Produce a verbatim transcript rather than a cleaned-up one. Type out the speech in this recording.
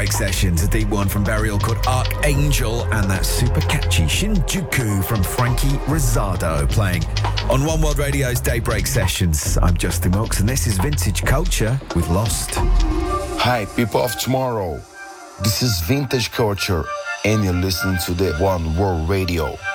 Daybreak Sessions, a deep one from Burial called Archangel, and that super catchy Shinjuku from Frankie Rosado playing on One World Radio's Daybreak Sessions. I'm Justin Wilkes, and this is Vintage Culture with Lost. Hi, people of tomorrow. This is Vintage Culture, and you're listening to the One World Radio.